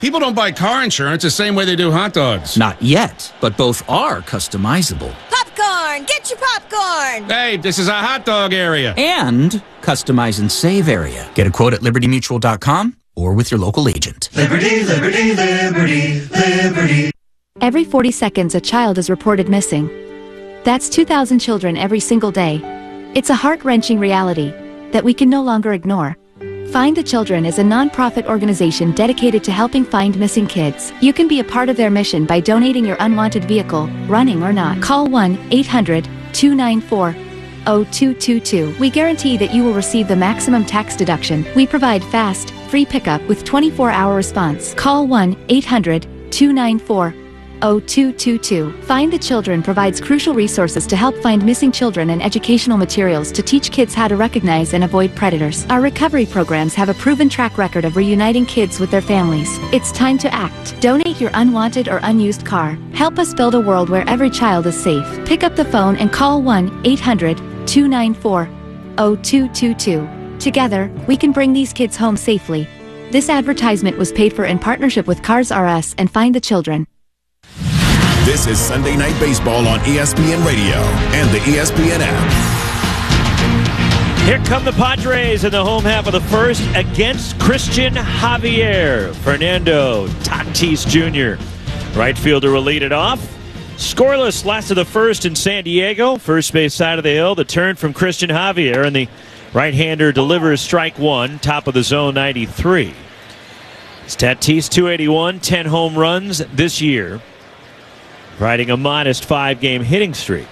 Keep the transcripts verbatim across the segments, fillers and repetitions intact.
People don't buy car insurance the same way they do hot dogs. Not yet, but both are customizable. Popcorn! Get your popcorn! Hey, this is a hot dog area. And customize and save area. Get a quote at liberty mutual dot com or with your local agent. Liberty, liberty, liberty, liberty. Every forty seconds, a child is reported missing. That's two thousand children every single day. It's a heart-wrenching reality that we can no longer ignore. Find the Children is a non-profit organization dedicated to helping find missing kids. You can be a part of their mission by donating your unwanted vehicle, running or not. Call one eight hundred, two nine four, zero two two two. We guarantee that you will receive the maximum tax deduction. We provide fast, free pickup with twenty-four hour response. Call one eight hundred, two nine four, zero two two two. Find the Children provides crucial resources to help find missing children and educational materials to teach kids how to recognize and avoid predators. Our recovery programs have a proven track record of reuniting kids with their families. It's time to act. Donate your unwanted or unused car. Help us build a world where every child is safe. Pick up the phone and call one eight hundred, two nine four, zero two two two. Together, we can bring these kids home safely. This advertisement was paid for in partnership with Cars R Us and Find the Children. This is Sunday Night Baseball on E S P N Radio and the E S P N app. Here come the Padres in the home half of the first against Christian Javier. Fernando Tatis Junior Right fielder will lead it off. Scoreless last of the first in San Diego. First base side of the hill. The turn from Christian Javier, and the right-hander delivers strike one, top of the zone ninety-three. It's Tatis, two eighty-one, ten home runs this year, riding a modest five-game hitting streak.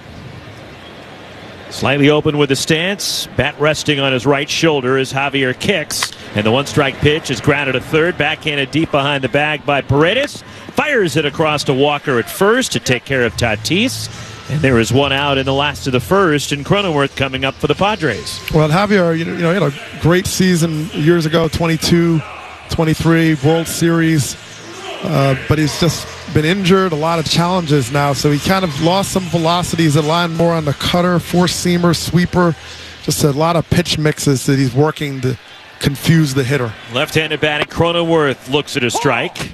Slightly open with the stance, bat resting on his right shoulder as Javier kicks, and the one-strike pitch is grounded to third, backhanded deep behind the bag by Paredes. Fires it across to Walker at first to take care of Tatis, and there is one out in the last of the first, and Cronenworth coming up for the Padres. Well, Javier, you know, he had a great season years ago, twenty-two, twenty-three, World Series. Uh, but he's just been injured, a lot of challenges now, so he kind of lost some velocity. He's aligned more on the cutter, four-seamer, sweeper, just a lot of pitch mixes that he's working to confuse the hitter. Left-handed batting, Cronenworth looks at a strike.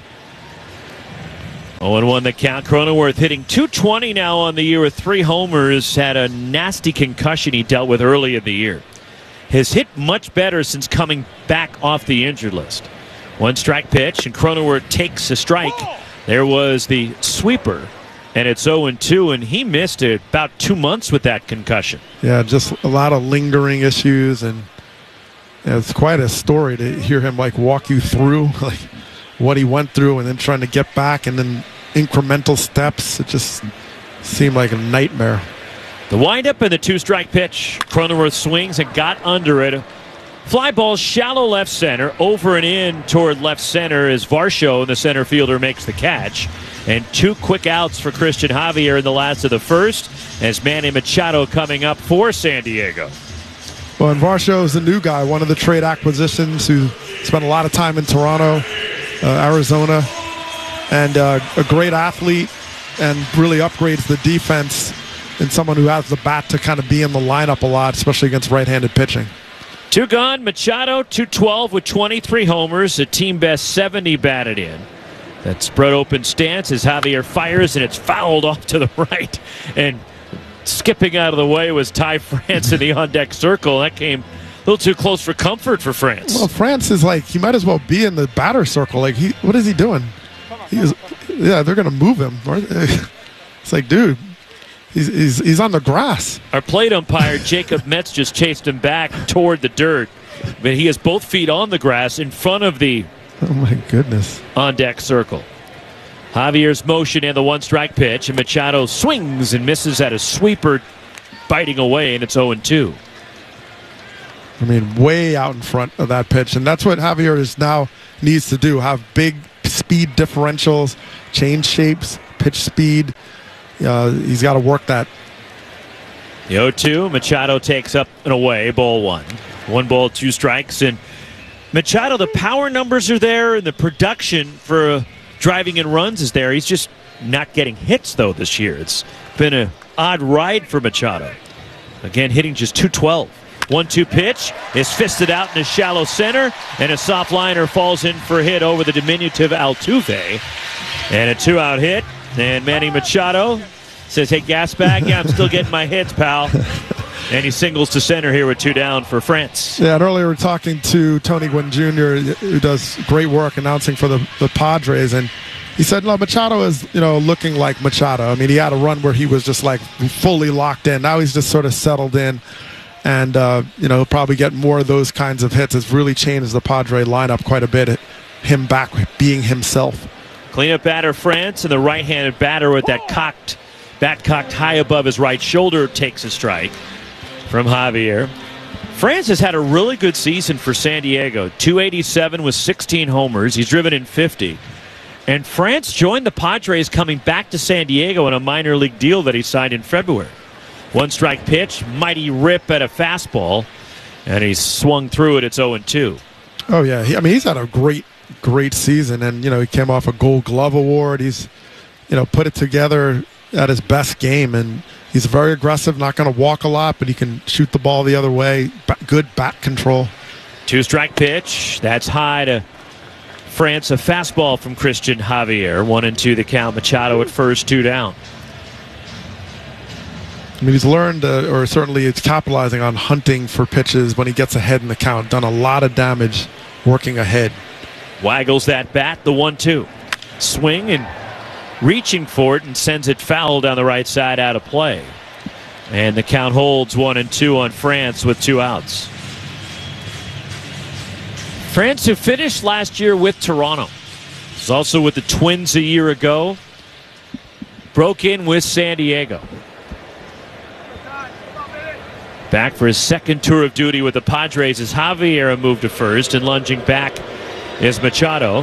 oh and one the count. Cronenworth hitting two twenty now on the year with three homers. Had a nasty concussion he dealt with early in the year. Has hit much better since coming back off the injured list. One strike pitch, and Cronenworth takes a strike. There was the sweeper, and it's oh and two, and he missed it about two months with that concussion. Yeah, just a lot of lingering issues, and yeah, it's quite a story to hear him like walk you through like what he went through and then trying to get back and then incremental steps. It just seemed like a nightmare. The windup and the two-strike pitch. Cronenworth swings and got under it. Fly ball shallow left center, over and in toward left center as Varsho, the center fielder, makes the catch. And two quick outs for Christian Javier in the last of the first as Manny Machado coming up for San Diego. Well, and Varsho is the new guy, one of the trade acquisitions who spent a lot of time in Toronto, uh, Arizona, and uh, a great athlete and really upgrades the defense and someone who has the bat to kind of be in the lineup a lot, especially against right-handed pitching. Two gone. Machado, two twelve with twenty-three homers, a team best seventy batted in. That spread open stance as Javier fires, and it's fouled off to the right. And skipping out of the way was Ty France in the on-deck circle. That came a little too close for comfort for France. Well, France is like, he might as well be in the batter circle. Like, he, what is he doing? He is, yeah, they're going to move him. It's like, dude. He's, he's, he's on the grass. Our plate umpire, Jacob Metz, just chased him back toward the dirt. But he has both feet on the grass in front of the oh my goodness on-deck circle. Javier's motion and the one-strike pitch, and Machado swings and misses at a sweeper, biting away, and it's oh and two. I mean, way out in front of that pitch. And that's what Javier is now needs to do, have big speed differentials, change shapes, pitch speed. Uh, he's got to work that. The oh two, Machado takes up and away, ball one. One ball, two strikes. And Machado, the power numbers are there, and the production for uh, driving in runs is there. He's just not getting hits, though, this year. It's been an odd ride for Machado. Again, hitting just two twelve. one two pitch is fisted out in a shallow center, and a soft liner falls in for a hit over the diminutive Altuve. And a two-out hit, and Manny Machado says, hey, gas bag, yeah, I'm still getting my hits, pal. And he singles to center here with two down for France. Yeah, and earlier we were talking to Tony Gwynn Junior, who does great work announcing for the, the Padres, and he said, no, Machado is, you know, looking like Machado. I mean, he had a run where he was just, like, fully locked in. Now he's just sort of settled in, and, uh, you know, he'll probably get more of those kinds of hits. It's really changed the Padre lineup quite a bit, him back being himself. Cleanup batter France, and the right-handed batter with that cocked, bat cocked high above his right shoulder takes a strike from Javier. France has had a really good season for San Diego. two eighty-seven with sixteen homers. He's driven in fifty. And France joined the Padres coming back to San Diego in a minor league deal that he signed in February. One strike pitch, mighty rip at a fastball, and he swung through it. It's oh and two. Oh, yeah. He, I mean, he's had a great, great season. And, you know, he came off a Gold Glove award. He's, you know, put it together at his best game. And he's very aggressive, not going to walk a lot, but he can shoot the ball the other way. Ba- good bat control. Two-strike pitch. That's high to France. A fastball from Christian Javier. One and two the count. Machado at first, two down. I mean, he's learned, uh, or certainly it's capitalizing on hunting for pitches when he gets ahead in the count. Done a lot of damage working ahead. Waggles that bat, the one two. Swing and reaching for it and sends it foul down the right side out of play. And the count holds one and two on France with two outs. France, who finished last year with Toronto, was also with the Twins a year ago, broke in with San Diego. Back for his second tour of duty with the Padres as Javier moved to first, and lunging back is Machado.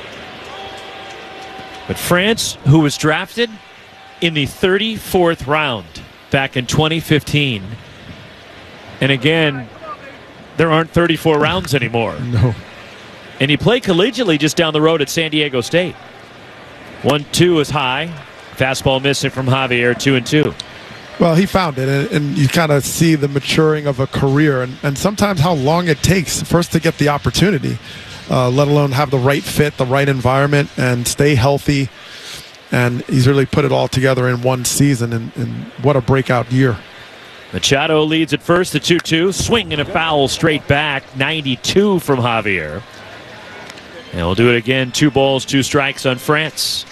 But France, who was drafted in the thirty-fourth round back in twenty fifteen, and again, there aren't thirty-four rounds anymore. No. And he played collegiately just down the road at San Diego State. one two is high. Fastball missing from Javier, two and two. Well, he found it, and, and you kind of see the maturing of a career, and, and sometimes how long it takes first to get the opportunity, uh, let alone have the right fit, the right environment, and stay healthy. And he's really put it all together in one season, and, and what a breakout year. Machado leads at first, the two two. Swing and a foul straight back. ninety-two from Javier. And we'll do it again. Two balls, two strikes on France.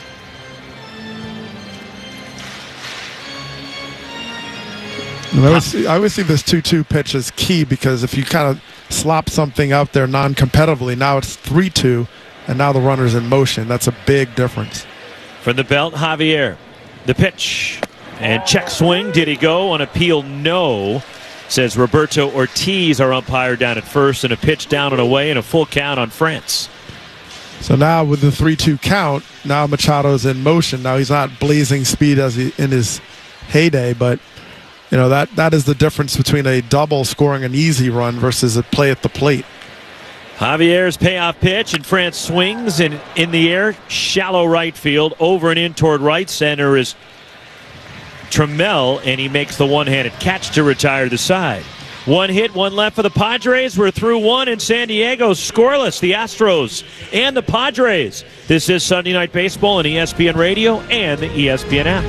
And I, always see, I always see this two two pitch as key, because if you kind of slop something out there non-competitively, now it's three two, and now the runner's in motion. That's a big difference. From the belt, Javier. The pitch. And check swing. Did he go? On appeal, no. Says Roberto Ortiz, our umpire, down at first, and a pitch down and away, and a full count on France. So now with the three two count, now Machado's in motion. Now he's not blazing speed as he in his heyday, but you know, that that is the difference between a double scoring an easy run versus a play at the plate. Javier's payoff pitch, and France swings, and in the air, shallow right field, over and in toward right center is Trammell, and he makes the one-handed catch to retire the side. One hit, one left for the Padres. We're through one, and San Diego scoreless. The Astros and the Padres. This is Sunday Night Baseball on E S P N Radio and the E S P N app.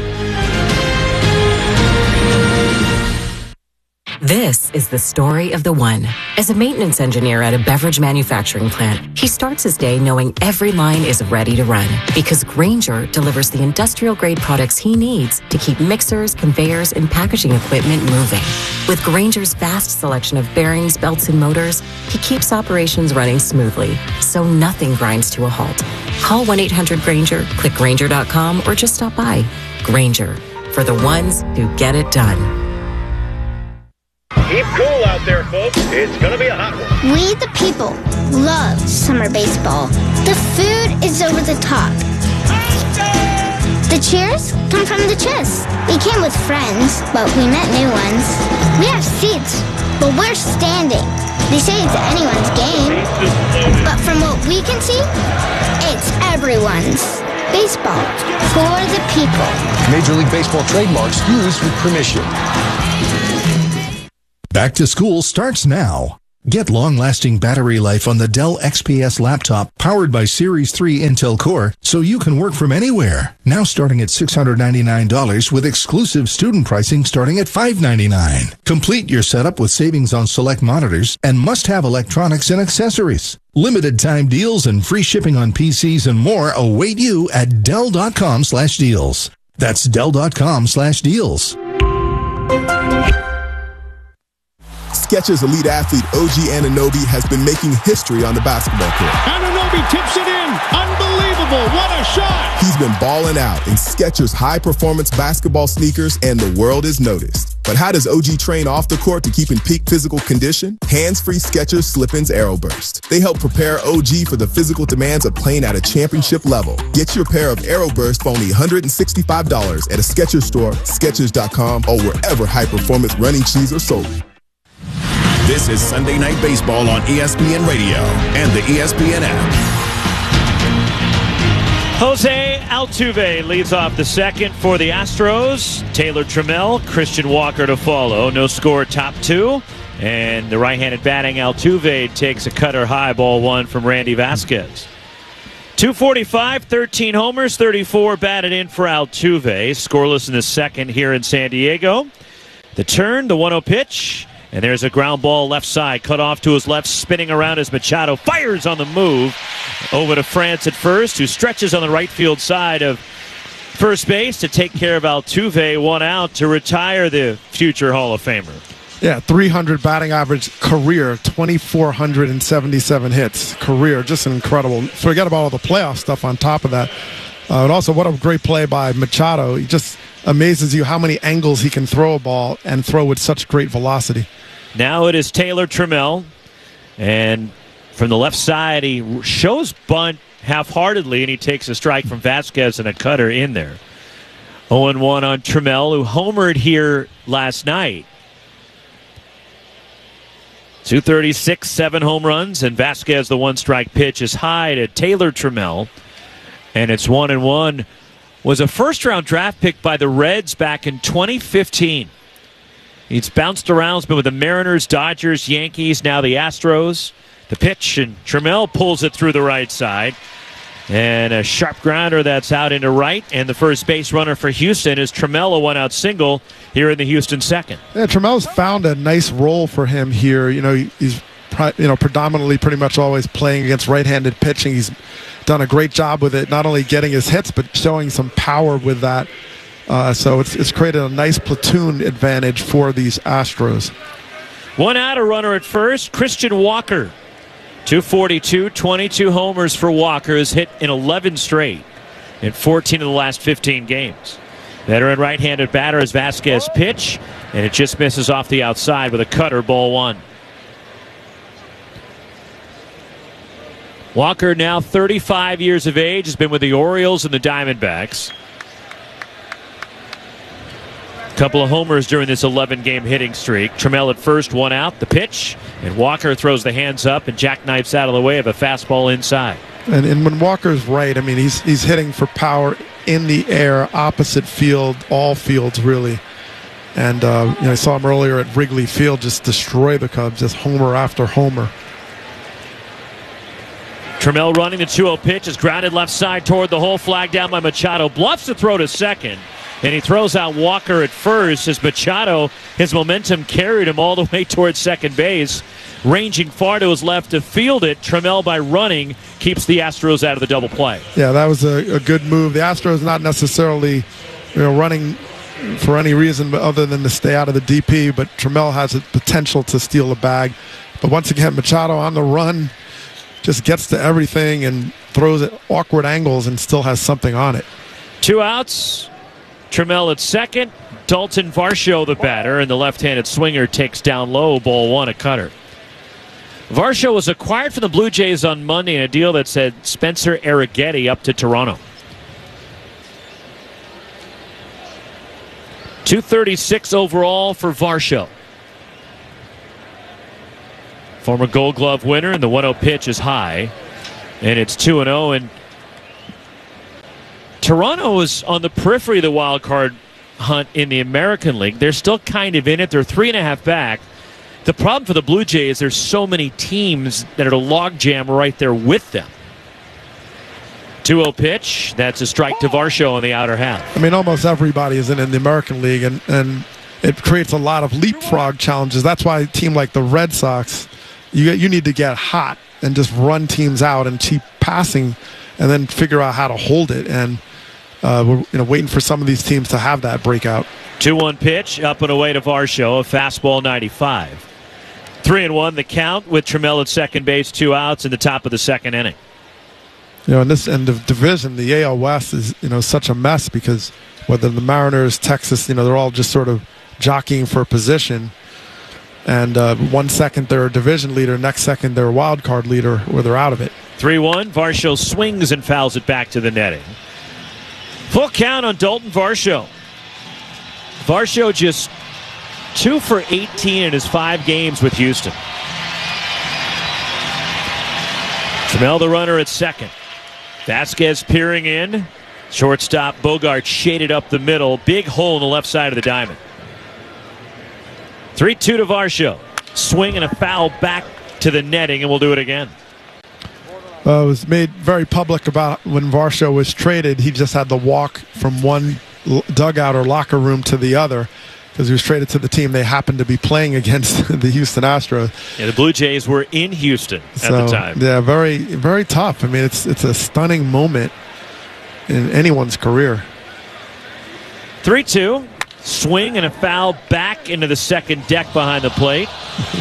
This is the story of the one. As a maintenance engineer at a beverage manufacturing plant, he starts his day knowing every line is ready to run, because Grainger delivers the industrial-grade products he needs to keep mixers, conveyors, and packaging equipment moving. With Grainger's vast selection of bearings, belts, and motors, he keeps operations running smoothly, so nothing grinds to a halt. Call one eight hundred Grainger, click Grainger dot com, or just stop by. Grainger, for the ones who get it done. Keep cool out there, folks. It's going to be a hot one. We, the people, love summer baseball. The food is over the top. The cheers come from the chest. We came with friends, but we met new ones. We have seats, but we're standing. They say it's anyone's game, but from what we can see, it's everyone's. Baseball for the people. Major League Baseball trademarks used with permission. Back to school starts now. Get long-lasting battery life on the Dell X P S laptop powered by Series three Intel Core so you can work from anywhere. Now starting at six hundred ninety-nine dollars with exclusive student pricing starting at five hundred ninety-nine dollars. Complete your setup with savings on select monitors and must-have electronics and accessories. Limited time deals and free shipping on P Cs and more await you at Dell.com slash deals. That's Dell.com slash deals. Skechers elite athlete O G Anunoby has been making history on the basketball court. Anunoby tips it in. Unbelievable. What a shot. He's been balling out in Skechers high-performance basketball sneakers, and the world is noticed. But how does O G train off the court to keep in peak physical condition? Hands-free Skechers Slip-ins Aeroburst. They help prepare O G for the physical demands of playing at a championship level. Get your pair of Aeroburst for only one hundred sixty-five dollars at a Skechers store, Skechers dot com, or wherever high-performance running shoes are sold. This is Sunday Night Baseball on E S P N Radio and the E S P N app. Jose Altuve leads off the second for the Astros. Taylor Trammell, Christian Walker to follow. No score, top two. And the right-handed batting Altuve takes a cutter high, ball one from Randy Vasquez. two forty-five, thirteen homers, thirty-four batted in for Altuve. Scoreless in the second here in San Diego. The turn, the one oh pitch. And there's a ground ball left side, cut off to his left, spinning around as Machado fires on the move over to France at first, who stretches on the right field side of first base to take care of Altuve, one out to retire the future Hall of Famer. Yeah, three hundred batting average career, two thousand four hundred seventy-seven hits career, just incredible. Forget about all the playoff stuff on top of that. Uh, and also, what a great play by Machado. He just amazes you how many angles he can throw a ball and throw with such great velocity. Now it is Taylor Trammell, and from the left side, he shows bunt half-heartedly, and he takes a strike from Vasquez and a cutter in there. oh one on Trammell, who homered here last night. two thirty-six, seven home runs, and Vasquez, the one-strike pitch, is high to Taylor Trammell, and it's one and one. Was a first-round draft pick by the Reds back in twenty fifteen. He's bounced around, he's been with the Mariners, Dodgers, Yankees, now the Astros. The pitch, and Trammell pulls it through the right side. And a sharp grounder that's out into right. And the first base runner for Houston is Trammell, a one-out single here in the Houston second. Yeah, Trammell's found a nice role for him here. You know, he's you know predominantly pretty much always playing against right-handed pitching. He's done a great job with it, not only getting his hits, but showing some power with that. Uh, so it's, it's created a nice platoon advantage for these Astros. One out, a runner at first. Christian Walker, two forty-two, twenty-two homers for Walker, has hit in eleven straight in fourteen of the last fifteen games. Veteran right-handed batter is Vasquez pitch, and it just misses off the outside with a cutter, ball one. Walker, now thirty-five years of age, has been with the Orioles and the Diamondbacks. Couple of homers during this eleven-game hitting streak. Trammell at first, one out, the pitch, and Walker throws the hands up and jackknifes out of the way of a fastball inside. And, and when Walker's right, I mean, he's he's hitting for power in the air, opposite field, all fields really. And uh, you know, I saw him earlier at Wrigley Field just destroy the Cubs, just homer after homer. Trammell running the two oh pitch is grounded left side toward the hole, flag down by Machado, bluffs the throw to second. And he throws out Walker at first as Machado, his momentum carried him all the way towards second base. Ranging far to his left to field it, Trammell by running keeps the Astros out of the double play. Yeah, that was a, a good move. The Astros not necessarily you know, running for any reason other than to stay out of the D P, but Trammell has the potential to steal a bag. But once again, Machado on the run just gets to everything and throws at awkward angles and still has something on it. Two outs. Trammell at second. Dalton Varsho the batter, and the left-handed swinger takes down low, ball one, a cutter. Varsho was acquired from the Blue Jays on Monday in a deal that said Spencer Arrighetti up to Toronto. two thirty-six overall for Varsho. Former Gold Glove winner, and the one oh pitch is high. And it's two and oh, and Toronto is on the periphery of the wild card hunt in the American League. They're still kind of in it. They're three and a half back. The problem for the Blue Jays, there's so many teams that are a logjam right there with them. two oh pitch. That's a strike to Varsho on the outer half. I mean, almost everybody is in, in the American League, and, and it creates a lot of leapfrog challenges. That's why a team like the Red Sox, you you need to get hot and just run teams out and keep passing, and then figure out how to hold it. And uh, we're you know waiting for some of these teams to have that breakout. two one pitch, up and away to Varsho, a fastball ninety-five. Three and one the count with Trammell at second base, two outs in the top of the second inning. You know, in this end of division, the A L West is you know such a mess because whether the Mariners, Texas, you know, they're all just sort of jockeying for position. And uh, one second they're a division leader, next second they're a wild card leader, or they're out of it. three one, Varsho swings and fouls it back to the netting. Full count on Dalton Varsho. Varsho just two for eighteen in his five games with Houston. Trammell the runner at second. Vasquez peering in. Shortstop Bogart shaded up the middle. Big hole in the left side of the diamond. three two to Varsho. Swing and a foul back to the netting, and we'll do it again. Uh, it was made very public about when Varsho was traded. He just had to walk from one dugout or locker room to the other because he was traded to the team they happened to be playing against, the Houston Astros. Yeah, the Blue Jays were in Houston at so, the time. Yeah, very, very tough. I mean, it's it's a stunning moment in anyone's career. three two. Swing and a foul back into the second deck behind the plate.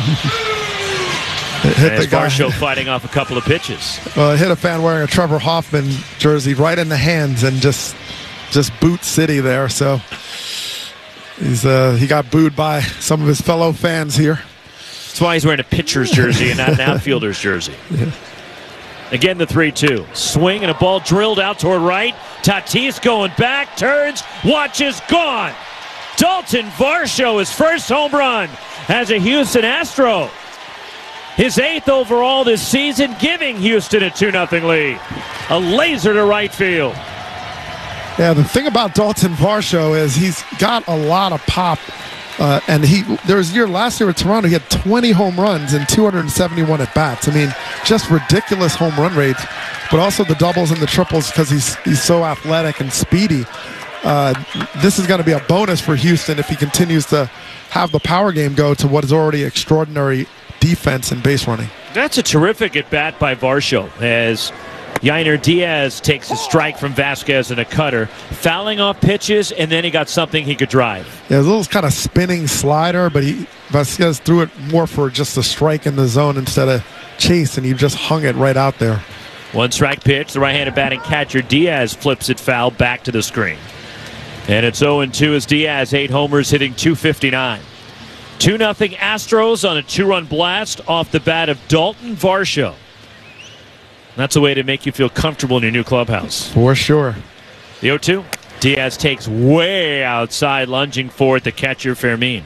It hit As the guy. Varsho fighting off a couple of pitches. Uh, hit a fan wearing a Trevor Hoffman jersey right in the hands and just just boot City there. So he's uh, he got booed by some of his fellow fans here. That's why he's wearing a pitcher's jersey and not an outfielder's jersey. Yeah. Again, the three two. Swing and a ball drilled out toward right. Tatis going back, turns, watches, gone. Dalton Varsho, his first home run as a Houston Astro. His eighth overall this season, giving Houston a two nothing lead. A laser to right field. Yeah, the thing about Dalton Varsho is he's got a lot of pop. Uh, and he there was a year last year at Toronto, he had twenty home runs and two hundred seventy-one at bats. I mean, just ridiculous home run rates, but also the doubles and the triples because he's he's so athletic and speedy. Uh, this is going to be a bonus for Houston if he continues to have the power game go to what is already extraordinary defense and base running. That's a terrific at-bat by Varsho as Yainer Diaz takes a strike from Vasquez and a cutter, fouling off pitches, and then he got something he could drive. Yeah, a little kind of spinning slider, but he Vasquez threw it more for just a strike in the zone instead of chase, and he just hung it right out there. One strike pitch, the right-handed batting catcher Diaz flips it foul back to the screen. And it's oh and two as Diaz, eight homers, hitting two fifty-nine. two nothing Astros on a two-run blast off the bat of Dalton Varsho. That's a way to make you feel comfortable in your new clubhouse. For sure. The oh two. Diaz takes way outside, lunging for it, the catcher Fermin.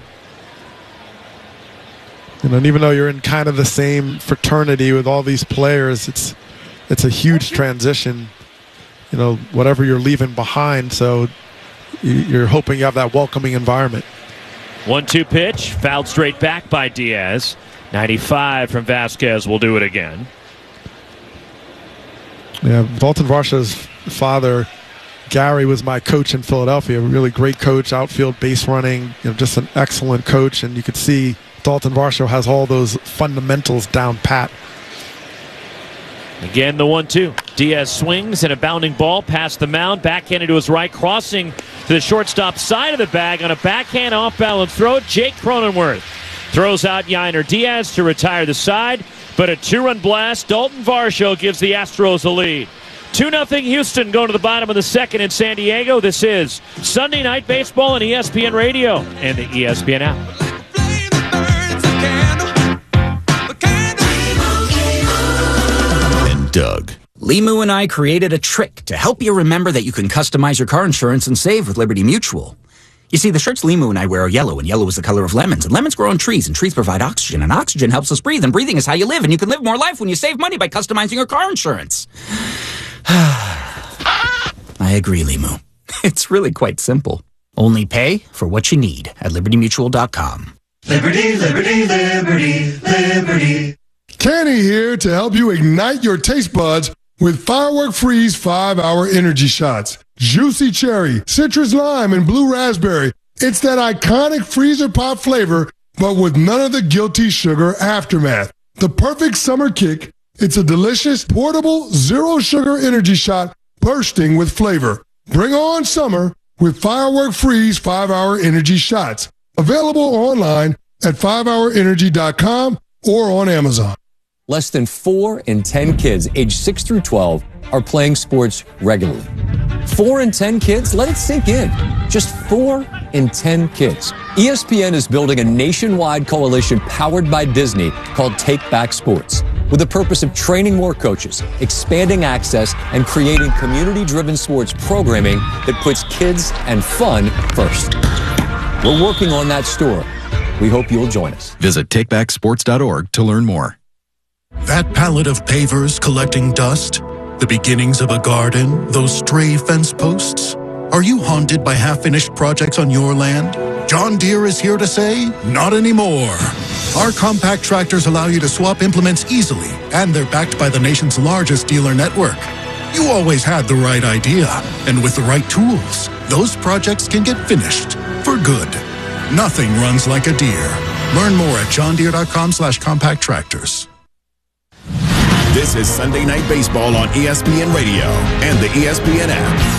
And even though you're in kind of the same fraternity with all these players, it's it's a huge transition, you know, whatever you're leaving behind. So you're hoping you have that welcoming environment. one two pitch, fouled straight back by Diaz. ninety-five from Vasquez will do it again. Yeah, Dalton Varsho's father, Gary, was my coach in Philadelphia. A really great coach, outfield, base running, you know, just an excellent coach. And you could see Dalton Varsho has all those fundamentals down pat. Again, the one two. Diaz swings and a bounding ball past the mound, backhanded to his right, crossing to the shortstop side of the bag on a backhand off-balance throw. Jake Cronenworth throws out Yainer Diaz to retire the side, but a two-run blast. Dalton Varsho gives the Astros a lead. two nothing Houston going to the bottom of the second in San Diego. This is Sunday Night Baseball on E S P N Radio and the E S P N app. Doug. Limu and I created a trick to help you remember that you can customize your car insurance and save with Liberty Mutual. You see, the shirts Limu and I wear are yellow, and yellow is the color of lemons, and lemons grow on trees, and trees provide oxygen, and oxygen helps us breathe, and breathing is how you live, and you can live more life when you save money by customizing your car insurance. I agree, Limu. It's really quite simple. Only pay for what you need at liberty mutual dot com. Liberty, liberty, liberty, liberty. Kenny here to help you ignite your taste buds with Firework Freeze five hour energy shots. Juicy cherry, citrus lime, and blue raspberry. It's that iconic freezer pop flavor, but with none of the guilty sugar aftermath. The perfect summer kick. It's a delicious, portable, zero sugar energy shot bursting with flavor. Bring on summer with Firework Freeze five hour energy shots. Available online at five hour energy dot com or on Amazon. Less than four in ten kids aged six through twelve are playing sports regularly. Four in ten kids? Let it sink in. Just four in ten kids. E S P N is building a nationwide coalition powered by Disney called Take Back Sports, with the purpose of training more coaches, expanding access, and creating community-driven sports programming that puts kids and fun first. We're working on that story. We hope you'll join us. Visit take back sports dot org to learn more. That pallet of pavers collecting dust, the beginnings of a garden, those stray fence posts. Are you haunted by half-finished projects on your land? John Deere is here to say, not anymore. Our compact tractors allow you to swap implements easily, and they're backed by the nation's largest dealer network. You always had the right idea, and with the right tools, those projects can get finished for good. Nothing runs like a Deere. Learn more at john deere dot com slash compact tractors. This is Sunday Night Baseball on E S P N Radio and the E S P N app.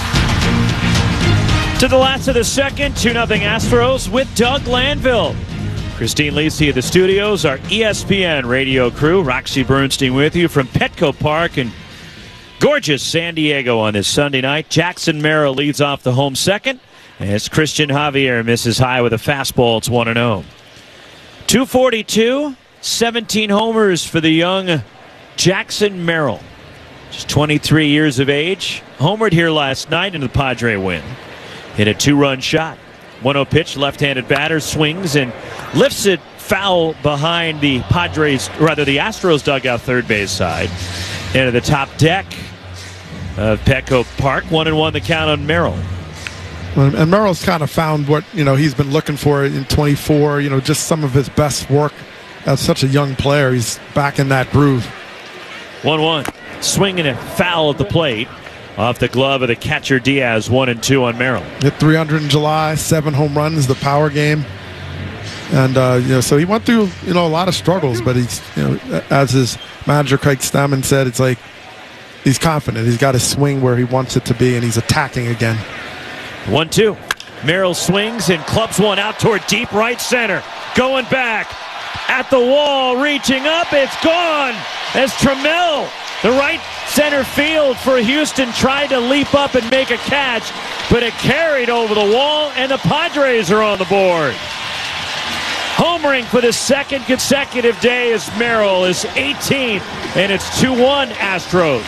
To the last of the second, two nothing Astros with Doug Landville. Christine Lisi at the studios, our E S P N radio crew. Roxy Bernstein with you from Petco Park in gorgeous San Diego on this Sunday night. Jackson Merrill leads off the home second as Christian Javier misses high with a fastball. It's one and oh. two forty-two, seventeen homers for the young Jackson Merrill. Just twenty-three years of age. Homered here last night in the Padre win. Hit a two-run shot. one oh pitch, left-handed batter, swings and lifts it foul behind the Padres, rather the Astros dugout third base side. Into the top deck of Petco Park. One and one the count on Merrill. And Merrill's kind of found what, you know, he's been looking for in twenty-four, you know, just some of his best work as such a young player. He's back in that groove. one one. Swinging a foul at the plate. Off the glove of the catcher Diaz, one and two on Merrill. Hit three hundred in July, seven home runs, the power game. And, uh, you know, so he went through, you know, a lot of struggles, but he's, you know, as his manager Craig Stammen said, it's like he's confident. He's got his swing where he wants it to be, and he's attacking again. one two. Merrill swings and clubs one out toward deep right center. Going back at the wall, reaching up, it's gone as Trammell, the right center field for Houston, tried to leap up and make a catch, but it carried over the wall, and the Padres are on the board. Homering for the second consecutive day as Merrill is eighteenth, and it's two one Astros.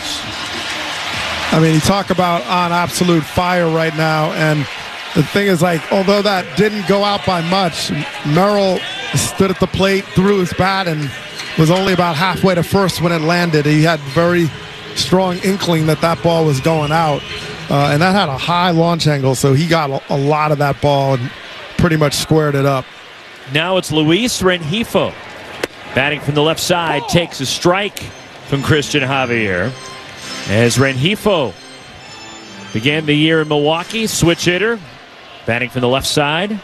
I mean, you talk about on absolute fire right now, and the thing is, like, although that didn't go out by much, Merrill stood at the plate, threw his bat, and was only about halfway to first when it landed. He had very strong inkling that that ball was going out, uh, and that had a high launch angle, so he got a, a lot of that ball and pretty much squared it up. Now it's Luis Rengifo. Batting from the left side, takes a strike from Christian Javier. As Rengifo began the year in Milwaukee, switch hitter. Batting from the left side.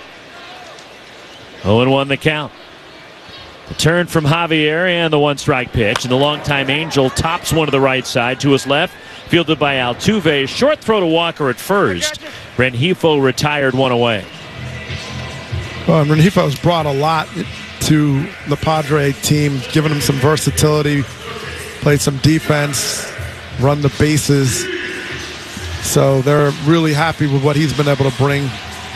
oh and one the count. The turn from Javier and the one-strike pitch. And the longtime Angel tops one to the right side to his left. Fielded by Altuve. Short throw to Walker at first. Rengifo retired one away. Well, Rengifo brought a lot to the Padre team, giving him some versatility, played some defense, run the bases. So they're really happy with what he's been able to bring.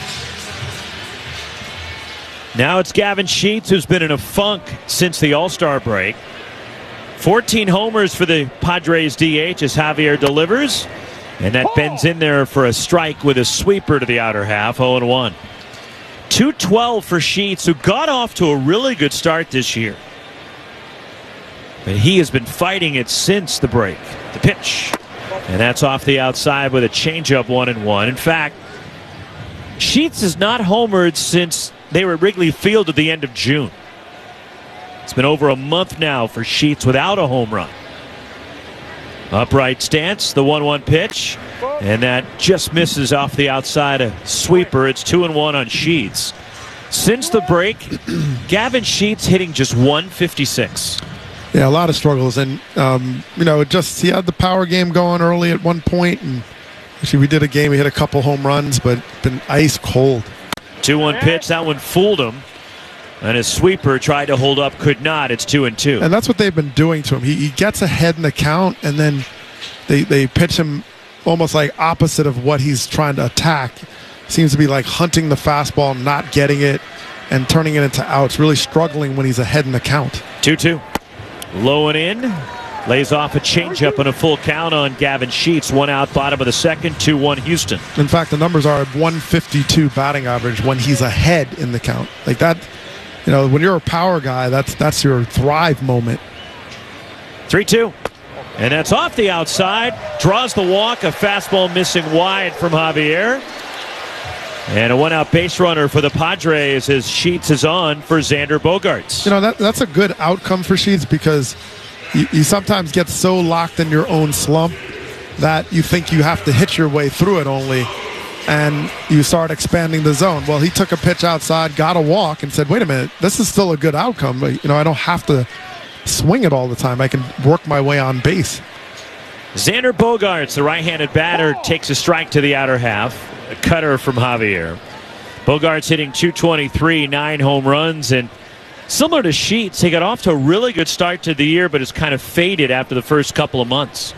Now it's Gavin Sheets, who's been in a funk since the All-Star break. fourteen homers for the Padres D H as Javier delivers. And that bends in there for a strike with a sweeper to the outer half, oh and one. two twelve for Sheets, who got off to a really good start this year. But he has been fighting it since the break. The pitch. And that's off the outside with a changeup, one and one. In fact, Sheets has not homered since they were at Wrigley Field at the end of June. It's been over a month now for Sheets without a home run. Upright stance, the one one pitch, and that just misses off the outside, a sweeper. It's two and one on Sheets. Since the break, Gavin Sheets hitting just one fifty-six. Yeah, a lot of struggles, and um, you know, it just he had the power game going early at one point, and actually we did a game. We hit a couple home runs, but been ice cold. two one pitch, that one fooled him. And his sweeper tried to hold up, could not. It's two and two. And that's what they've been doing to him. He, he gets ahead in the count, and then they they pitch him almost like opposite of what he's trying to attack. Seems to be like hunting the fastball, not getting it, and turning it into outs. Really struggling when he's ahead in the count. two two. Low and in. Lays off a changeup and a full count on Gavin Sheets. One out, bottom of the second, two one Houston. In fact, the numbers are one fifty-two batting average when he's ahead in the count. Like that. You know, when you're a power guy, that's that's your thrive moment. three two. And that's off the outside. Draws the walk. A fastball missing wide from Javier. And a one-out base runner for the Padres as Sheets is on for Xander Bogaerts. You know, that that's a good outcome for Sheets because you, you sometimes get so locked in your own slump that you think you have to hit your way through it only. And you start expanding the zone. Well, he took a pitch outside, got a walk, and said, wait a minute, this is still a good outcome. But, you know, I don't have to swing it all the time. I can work my way on base. Xander Bogaerts, the right-handed batter, takes a strike to the outer half. A cutter from Javier. Bogaerts hitting two twenty-three, nine home runs. And similar to Sheets, he got off to a really good start to the year, but has kind of faded after the first couple of months.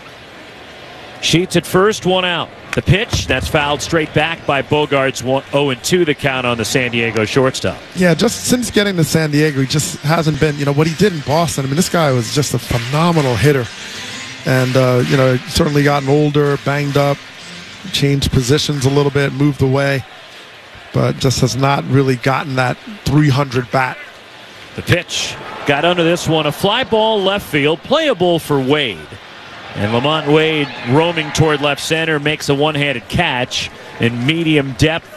Sheets at first, one out. The pitch, that's fouled straight back by Bogaerts. oh and two the count on the San Diego shortstop. Yeah, just since getting to San Diego, he just hasn't been, you know, what he did in Boston. I mean, this guy was just a phenomenal hitter. And, uh, you know, certainly gotten older, banged up, changed positions a little bit, moved away, but just has not really gotten that three hundred bat. The pitch got under this one. A fly ball left field, playable for Wade. And Lamont Wade roaming toward left center makes a one-handed catch in medium depth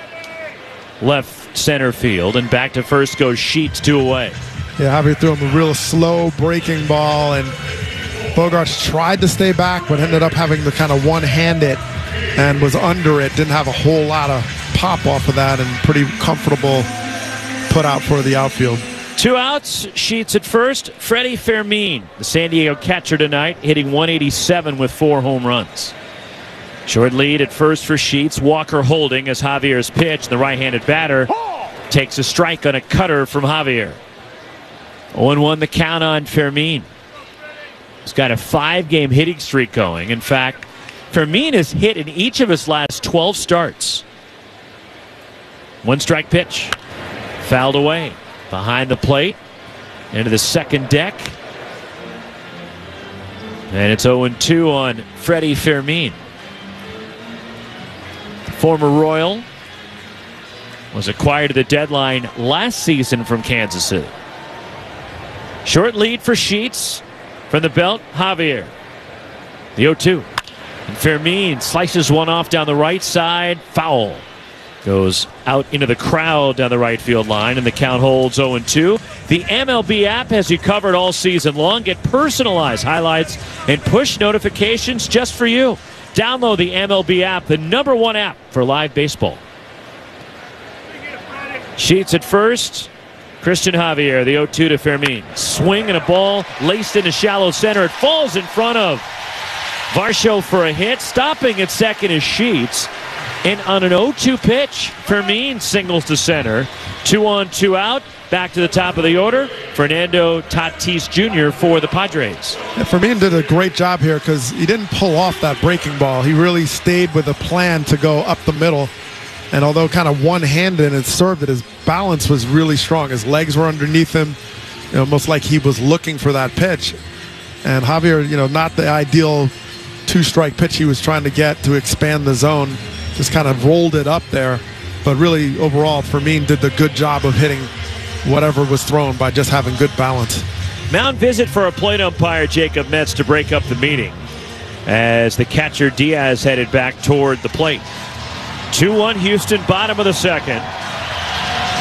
left center field. And back to first goes Sheets, two away. Yeah, Javier threw him a real slow breaking ball, and Bogaerts tried to stay back but ended up having to kind of one-hand it and was under it. Didn't have a whole lot of pop off of that, and pretty comfortable put out for the outfield. Two outs, Sheets at first. Freddie Fermin, the San Diego catcher tonight, hitting one eighty-seven with four home runs. Short lead at first for Sheets. Walker holding as Javier's pitch. The right-handed batter takes a strike on a cutter from Javier. oh and one the count on Fermin. He's got a five-game hitting streak going. In fact, Fermin has hit in each of his last twelve starts. One strike pitch. Fouled away. Behind the plate, into the second deck. And it's oh and two on Freddie Fermin. Former Royal was acquired at the deadline last season from Kansas City. Short lead for Sheets from the belt, Javier. The oh two. And Fermin slices one off down the right side, foul. Goes out into the crowd down the right field line, and the count holds oh and two. The M L B app has you covered all season long. Get personalized highlights and push notifications just for you. Download the M L B app, the number one app for live baseball. Sheets at first. Christian Javier, the oh two to Fermin. Swing and a ball laced into shallow center. It falls in front of Varsho for a hit. Stopping at second is Sheets. And on an oh two pitch, Fermin singles to center. Two on, two out. Back to the top of the order. Fernando Tatis Junior for the Padres. Yeah, Fermin did a great job here because he didn't pull off that breaking ball. He really stayed with a plan to go up the middle. And although kind of one-handed and served it, his balance was really strong. His legs were underneath him, you know, almost like he was looking for that pitch. And Javier, you know, not the ideal two-strike pitch he was trying to get to expand the zone. Just kind of rolled it up there. But really, overall, Fermin did the good job of hitting whatever was thrown by just having good balance. Mound visit for a plate umpire, Jacob Metz, to break up the meeting as the catcher Diaz headed back toward the plate. two one Houston, bottom of the second.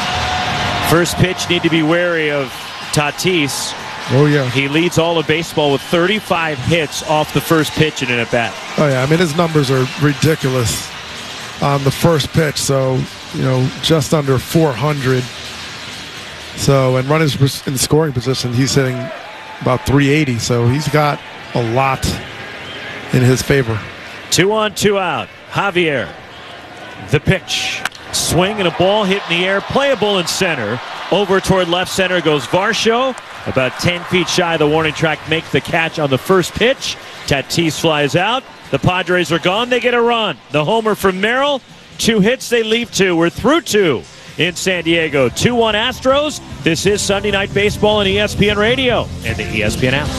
First pitch, need to be wary of Tatis. Oh, yeah. He leads all of baseball with thirty-five hits off the first pitch in an at-bat. Oh, yeah. I mean, his numbers are ridiculous on the first pitch. So, you know, just under four hundred. So, and runners in scoring position, he's hitting about three eighty. So he's got a lot in his favor. Two on, two out. Javier. The pitch. Swing and a ball hit in the air. Playable in center. Over toward left center goes Varsho. About ten feet shy of the warning track, make the catch on the first pitch. Tatis flies out. The Padres are gone. They get a run. The homer from Merrill. Two hits, they leave two. We're through two in San Diego. two one Astros. This is Sunday Night Baseball on E S P N Radio and the E S P N app.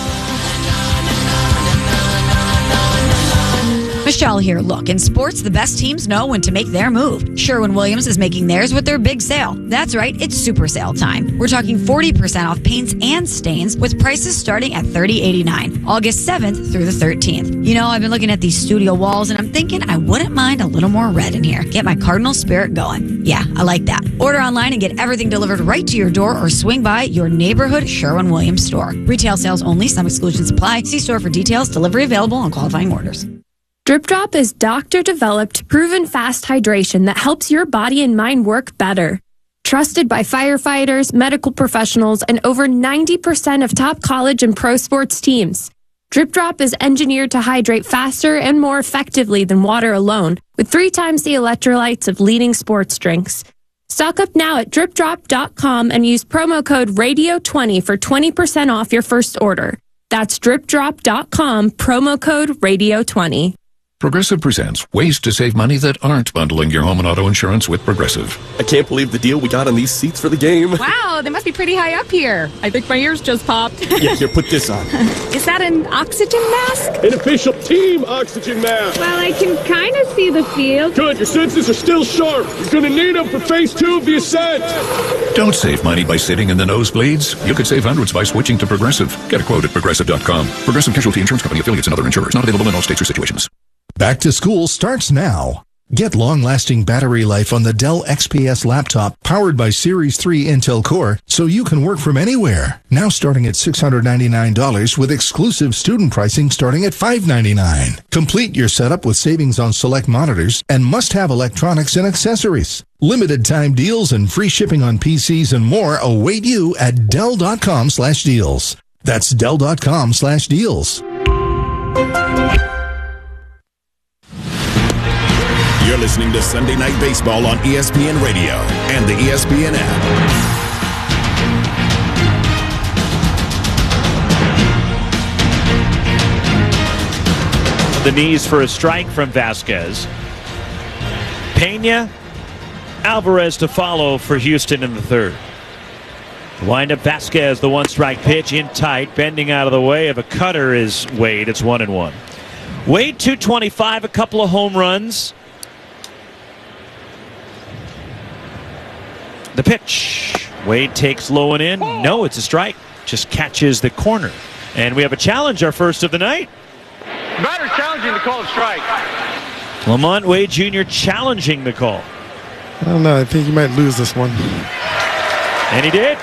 Michelle here. Look, in sports, the best teams know when to make their move. Sherwin-Williams is making theirs with their big sale. That's right, it's super sale time. We're talking forty percent off paints and stains with prices starting at thirty dollars and eighty-nine cents, August seventh through the thirteenth. You know, I've been looking at these studio walls and I'm thinking I wouldn't mind a little more red in here. Get my Cardinal spirit going. Yeah, I like that. Order online and get everything delivered right to your door or swing by your neighborhood Sherwin-Williams store. Retail sales only, some exclusions apply. See store for details. Delivery available on qualifying orders. Drip Drop is doctor-developed, proven fast hydration that helps your body and mind work better. Trusted by firefighters, medical professionals, and over ninety percent of top college and pro sports teams. Drip Drop is engineered to hydrate faster and more effectively than water alone, with three times the electrolytes of leading sports drinks. Stock up now at drip drop dot com and use promo code radio twenty for twenty percent off your first order. That's drip drop dot com, promo code radio twenty. Progressive presents ways to save money that aren't bundling your home and auto insurance with Progressive. I can't believe the deal we got on these seats for the game. Wow, they must be pretty high up here. I think my ears just popped. Yeah, here, put this on. Is that an oxygen mask? An official team oxygen mask. Well, I can kind of see the field. Good, your senses are still sharp. You're going to need them for phase two of the ascent. Don't save money by sitting in the nosebleeds. You could save hundreds by switching to Progressive. Get a quote at progressive dot com. Progressive Casualty Insurance Company, affiliates, and other insurers. Not available in all states or situations. Back to school starts now. Get long-lasting battery life on the Dell X P S laptop powered by Series three Intel Core so you can work from anywhere. Now starting at six hundred ninety-nine dollars with exclusive student pricing starting at five hundred ninety-nine dollars. Complete your setup with savings on select monitors and must-have electronics and accessories. Limited time deals and free shipping on P Cs and more await you at Dell dot com slash deals. That's Dell dot com slash deals. You're listening to Sunday Night Baseball on E S P N Radio and the E S P N app. The knees for a strike from Vasquez. Pena, Alvarez to follow for Houston in the third. Wind up Vasquez, the one strike pitch in tight, bending out of the way of a cutter is Wade. It's one and one. Wade two twenty-five, a couple of home runs. The pitch. Wade takes low and in. No, it's a strike. Just catches the corner. And we have a challenge, our first of the night. Batter's challenging the call of strike. Lamont Wade Junior challenging the call. I don't know. I think he might lose this one. And he did.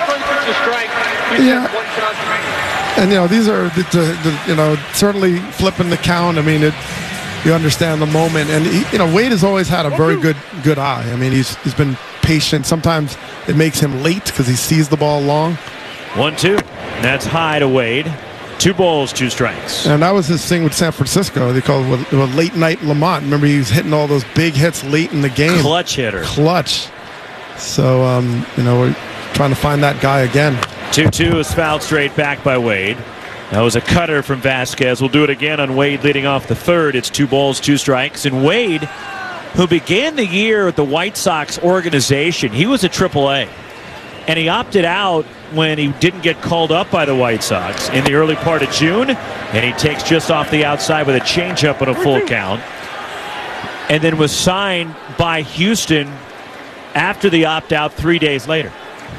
Yeah. And, you know, these are, the, the, the, you know, certainly flipping the count. I mean, it, you understand the moment. And, he, you know, Wade has always had a very good good eye. I mean, he's he's been patient. Sometimes it makes him late because he sees the ball long. One, two. That's high to Wade. Two balls, two strikes. And that was his thing with San Francisco. They called it with, with late night Lamont. Remember, he was hitting all those big hits late in the game. Clutch hitter. Clutch. So, um, you know, we're trying to find that guy again. two two is fouled straight back by Wade. That was a cutter from Vasquez. We'll do it again on Wade leading off the third. It's two balls, two strikes. And Wade, who began the year at the White Sox organization, he was a triple A. And he opted out when he didn't get called up by the White Sox in the early part of June. And he takes just off the outside with a changeup and a full count. And then was signed by Houston after the opt-out three days later.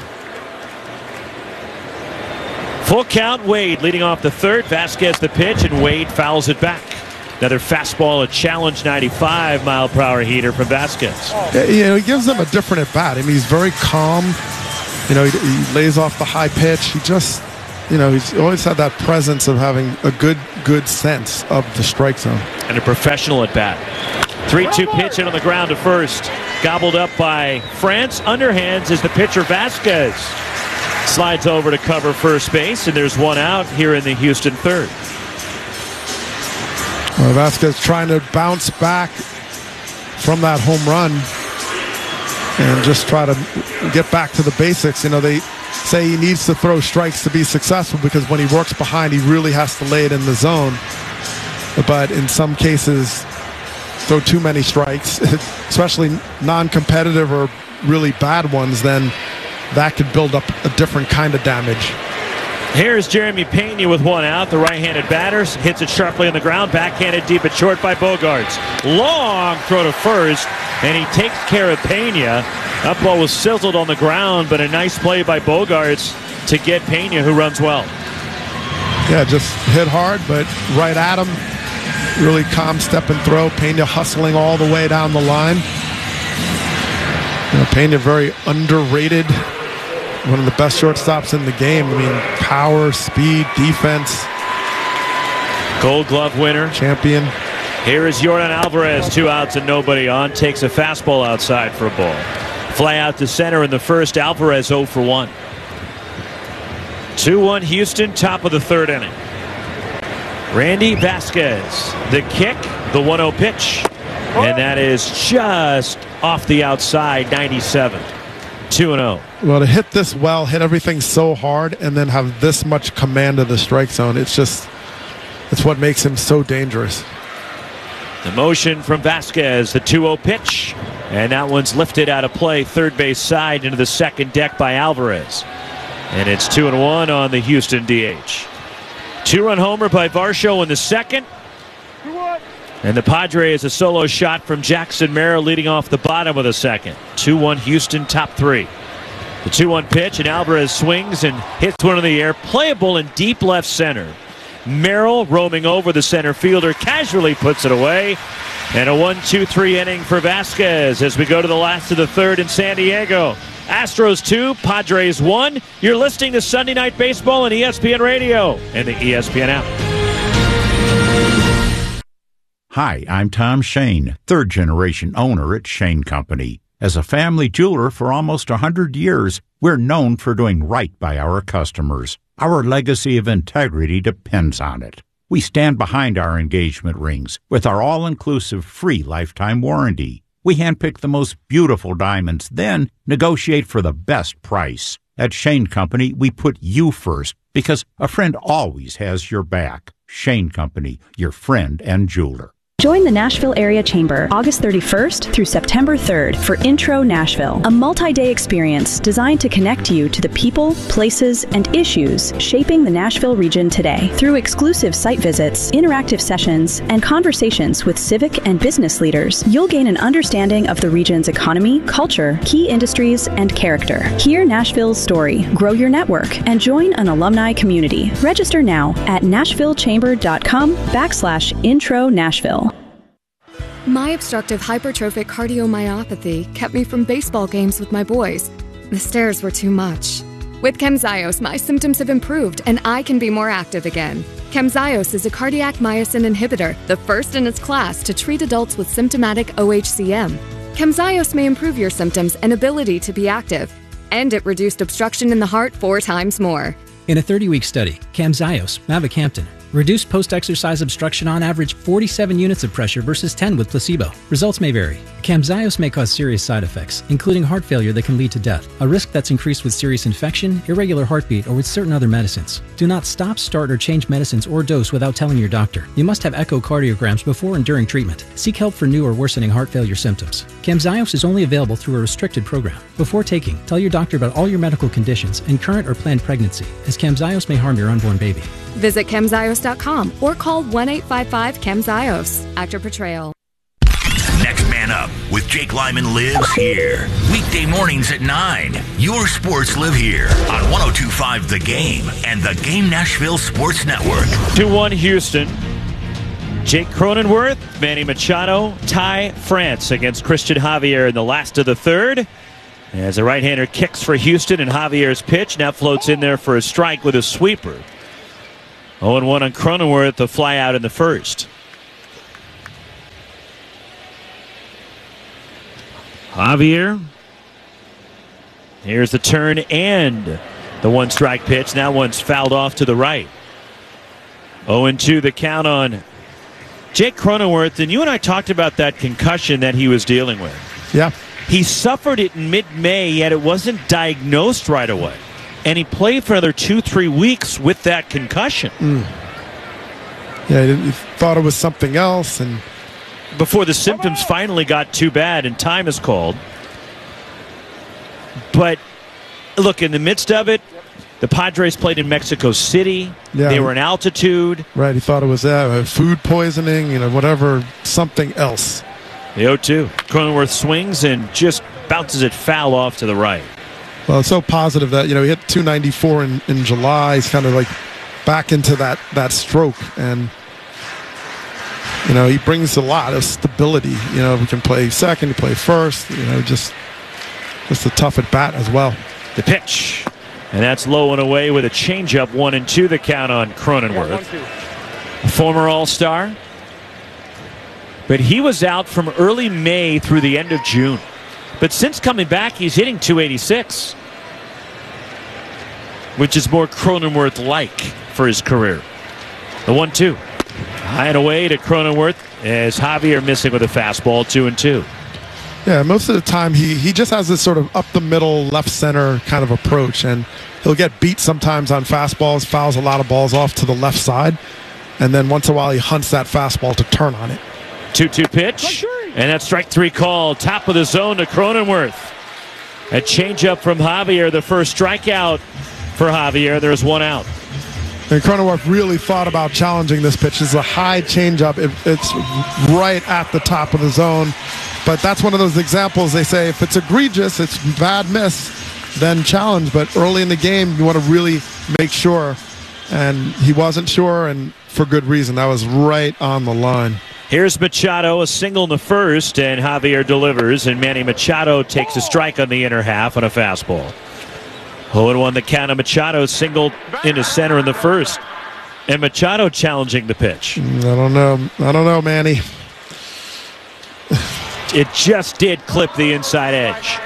Full count, Wade leading off the third. Vasquez the pitch, and Wade fouls it back. Another fastball, a challenge ninety-five mile per hour heater from Vasquez. You know, he gives them a different at bat. I mean, he's very calm. You know, he, he lays off the high pitch. He just, you know, he's always had that presence of having a good, good sense of the strike zone. And a professional at bat. three two pitch in on the ground to first. Gobbled up by France. Underhands is the pitcher Vasquez. Slides over to cover first base, and there's one out here in the Houston third. Well, Vasquez trying to bounce back from that home run and just try to get back to the basics. You know, they say he needs to throw strikes to be successful because when he works behind, he really has to lay it in the zone. But in some cases, throw too many strikes, especially non-competitive or really bad ones, then that could build up a different kind of damage. Here's Jeremy Pena with one out. The right-handed batter hits it sharply on the ground. Backhanded deep and short by Bogaerts. Long throw to first, and he takes care of Pena. That ball was sizzled on the ground, but a nice play by Bogaerts to get Pena, who runs well. Yeah, just hit hard, but right at him. Really calm step and throw. Pena hustling all the way down the line. You know, Pena very underrated. One of the best shortstops in the game. I mean, power, speed, defense. Gold Glove winner. Champion. Here is Yordan Alvarez. Two outs and nobody on. Takes a fastball outside for a ball. Fly out to center in the first. Alvarez oh for one. two one Houston, top of the third inning. Randy Vasquez. The kick, the one oh pitch. And that is just off the outside, ninety-seven. two and oh. Well, to hit this well, hit everything so hard, and then have this much command of the strike zone, it's just, it's what makes him so dangerous. The motion from Vasquez, the two oh pitch. And that one's lifted out of play, third base side into the second deck by Alvarez. And it's two and one on the Houston D H. Two-run homer by Varsho in the second. And the Padres, a solo shot from Jackson Merrill leading off the bottom of the second. two one Houston, top three. The two one pitch, and Alvarez swings and hits one in the air. Playable in deep left center. Merrill roaming over the center fielder, casually puts it away. And a one two three inning for Vasquez as we go to the last of the third in San Diego. Astros two, Padres one. You're listening to Sunday Night Baseball on E S P N Radio and the E S P N app. Hi, I'm Tom Shane, third-generation owner at Shane Company. As a family jeweler for almost one hundred years, we're known for doing right by our customers. Our legacy of integrity depends on it. We stand behind our engagement rings with our all-inclusive free lifetime warranty. We handpick the most beautiful diamonds, then negotiate for the best price. At Shane Company, we put you first because a friend always has your back. Shane Company, your friend and jeweler. Join the Nashville Area Chamber August thirty-first through September third for Intro Nashville, a multi-day experience designed to connect you to the people, places, and issues shaping the Nashville region today. Through exclusive site visits, interactive sessions, and conversations with civic and business leaders, you'll gain an understanding of the region's economy, culture, key industries, and character. Hear Nashville's story, grow your network, and join an alumni community. Register now at nashvillechamber.com backslash intro Nashville. My obstructive hypertrophic cardiomyopathy kept me from baseball games with my boys. The stairs were too much. With Camzyos, my symptoms have improved and I can be more active again. Camzyos is a cardiac myosin inhibitor, the first in its class to treat adults with symptomatic O H C M. Camzyos may improve your symptoms and ability to be active. And it reduced obstruction in the heart four times more. In a thirty-week study, Camzyos, mavacamten, reduced post-exercise obstruction on average forty-seven units of pressure versus ten with placebo. Results may vary. Camzyos may cause serious side effects, including heart failure that can lead to death, a risk that's increased with serious infection, irregular heartbeat, or with certain other medicines. Do not stop, start, or change medicines or dose without telling your doctor. You must have echocardiograms before and during treatment. Seek help for new or worsening heart failure symptoms. Camzyos is only available through a restricted program. Before taking, tell your doctor about all your medical conditions and current or planned pregnancy, as Camzyos may harm your unborn baby. Visit Camzyos dot com or call one eight five five Camzyos. Actor portrayal. Next Man Up with Jake Lyman lives here. Weekday mornings at nine. Your sports live here on one oh two point five The Game and the Game Nashville Sports Network. two one Houston. Jake Cronenworth, Manny Machado, Ty France against Christian Javier in the last of the third. As a right-hander kicks for Houston, and Javier's pitch now floats in there for a strike with a sweeper. oh and one on Cronenworth, the fly out in the first. Javier. Here's the turn and the one strike pitch. Now one's fouled off to the right. oh and two the count on Jake Cronenworth. And you and I talked about that concussion that he was dealing with. Yeah. He suffered it in mid-May, yet it wasn't diagnosed right away. And he played for another two, three weeks with that concussion. Mm. Yeah, he, didn't, he thought it was something else. And before the symptoms finally got too bad and time is called. But, look, in the midst of it, the Padres played in Mexico City. Yeah. They were in altitude. Right, he thought it was uh, food poisoning, you know, whatever, something else. The oh two. Cronenworth swings and just bounces it foul off to the right. Well, it's so positive that, you know, he hit two ninety-four in, in July. He's kind of like back into that, that stroke. And, you know, he brings a lot of stability. You know, we can play second, he play first, you know, just, just a tough at bat as well. The pitch. And that's low and away with a changeup. One and two the count on Cronenworth. A former All-Star. But he was out from early May through the end of June. But since coming back, he's hitting two eighty-six, which is more Cronenworth-like for his career. The one two. High and away to Cronenworth as Javier missing with a fastball, two and two. Yeah, most of the time he, he just has this sort of up-the-middle, left-center kind of approach, and he'll get beat sometimes on fastballs, fouls a lot of balls off to the left side, and then once in a while he hunts that fastball to turn on it. two two pitch, and that strike three call. Top of the zone to Cronenworth. A changeup from Javier, the first strikeout for Javier. There's one out. And Cronenworth really thought about challenging this pitch. It's a high changeup. It, it's right at the top of the zone. But that's one of those examples they say if it's egregious, it's bad miss, then challenge. But early in the game, you want to really make sure. And he wasn't sure, and for good reason. That was right on the line. Here's Machado, a single in the first, and Javier delivers, and Manny Machado takes a strike on the inner half on a fastball. oh and one the count of Machado, singled into center in the first. And Machado challenging the pitch. I don't know. I don't know, Manny. It just did clip the inside edge.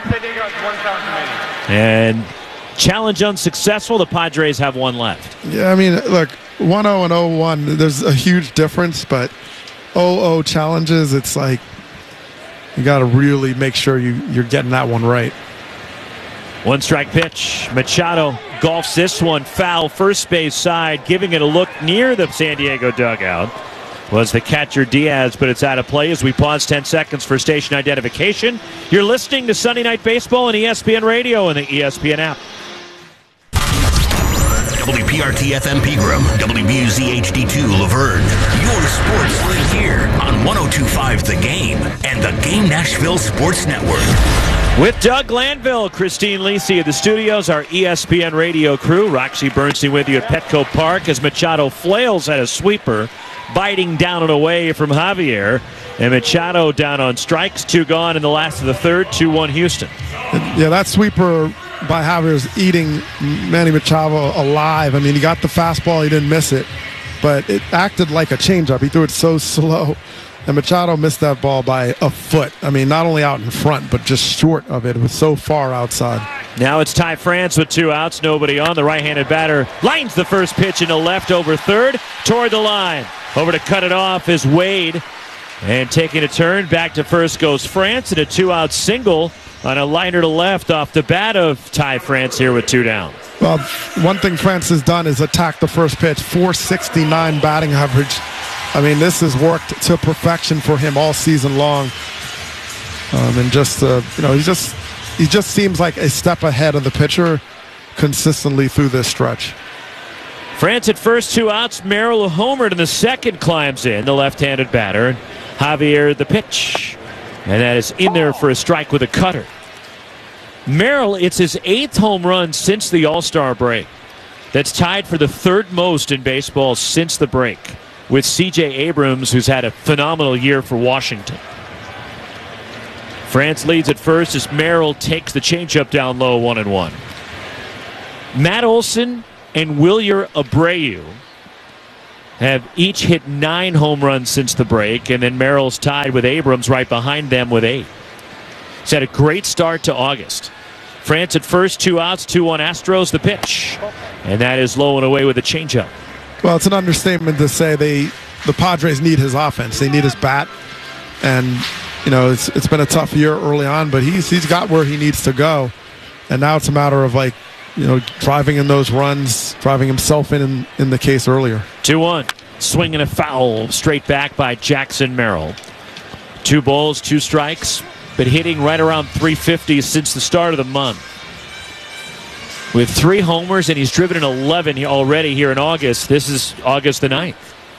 And challenge unsuccessful. The Padres have one left. Yeah, I mean, look, one oh and oh one, there's a huge difference, but oh oh challenges, it's like you got to really make sure you, you're getting that one right. One strike pitch. Machado golfs this one foul, first base side, giving it a look near the San Diego dugout. Was the catcher Diaz, but it's out of play as we pause ten seconds for station identification. You're listening to Sunday Night Baseball on E S P N Radio and the E S P N app. W P R T F M Pegram, W B U Z H D two Laverne. Your sports live here on one oh two point five The Game and the Game Nashville Sports Network. With Doug Glanville, Christine Lisi at the studios, our E S P N radio crew. Roxy Bernstein with you at Petco Park as Machado flails at a sweeper, biting down and away from Javier. And Machado down on strikes, two gone in the last of the third, two one Houston. Yeah, that sweeper by Javier is eating Manny Machado alive. I mean, he got the fastball, he didn't miss it, but it acted like a changeup. He threw it so slow, and Machado missed that ball by a foot. I mean, not only out in front, but just short of it. It was so far outside. Now it's Ty France with two outs, nobody on. The right-handed batter lines the first pitch into left over third, toward the line. Over to cut it off is Wade. And taking a turn, back to first goes France, and a two-out single on a liner to left off the bat of Ty France here with two down. Well, one thing France has done is attack the first pitch. four sixty-nine batting average. I mean, this has worked to perfection for him all season long. Um, and just, uh, you know, he just he just seems like a step ahead of the pitcher consistently through this stretch. France at first, two outs. Merrill homered in the second, climbs in, the left-handed batter. Javier the pitch. And that is in there for a strike with a cutter. Merrill, it's his eighth home run since the All-Star break. That's tied for the third most in baseball since the break, with C J Abrams, who's had a phenomenal year for Washington. France leads at first as Merrill takes the changeup down low, one and one. Matt Olson and Wilyer Abreu have each hit nine home runs since the break, and then Merrill's tied with Abrams right behind them with eight. He's had a great start to August. France at first, two outs, two one Astros, the pitch. And that is low and away with a changeup. Well, it's an understatement to say they the Padres need his offense. They need his bat. And, you know, it's it's been a tough year early on, but he's he's got where he needs to go. And now it's a matter of, like, you know, driving in those runs, driving himself in in, in the case earlier. two one. Swinging a foul straight back by Jackson Merrill. Two balls, two strikes, but hitting right around three fifty since the start of the month. With three homers, and he's driven in eleven already here in August. This is August the ninth.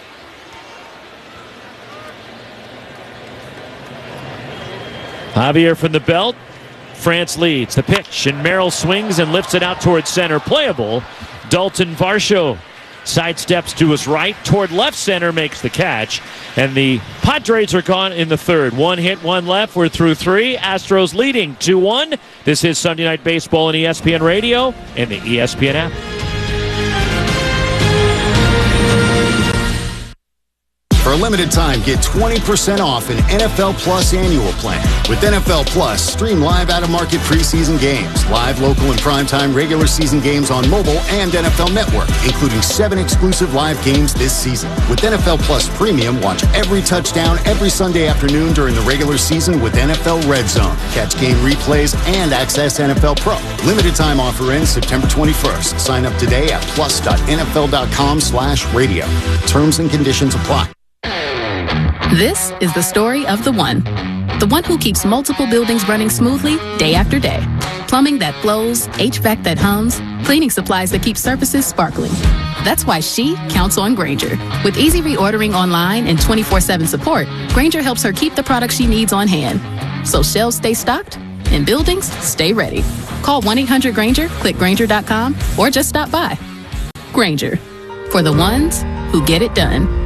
Javier from the belt. France leads. The pitch, and Merrill swings and lifts it out towards center. Playable. Dalton Varsho sidesteps to his right toward left center, makes the catch, and the Padres are gone in the third. One hit, one left. We're through three. Astros leading two one. This is Sunday Night Baseball on E S P N Radio and the E S P N app. For a limited time, get twenty percent off an N F L Plus annual plan. With N F L Plus, stream live out-of-market preseason games, live local and primetime regular season games on mobile and N F L Network, including seven exclusive live games this season. With N F L Plus Premium, watch every touchdown every Sunday afternoon during the regular season with N F L Red Zone. Catch game replays and access N F L Pro. Limited time offer ends September twenty-first. Sign up today at plus.nfl.com slash radio. Terms and conditions apply. This is the story of the one. The one who keeps multiple buildings running smoothly day after day. Plumbing that flows, H V A C that hums, cleaning supplies that keep surfaces sparkling. That's why she counts on Grainger. With easy reordering online and twenty-four seven support, Grainger helps her keep the products she needs on hand. So shelves stay stocked and buildings stay ready. Call one eight hundred Grainger, click Grainger dot com, or just stop by. Grainger, for the ones who get it done.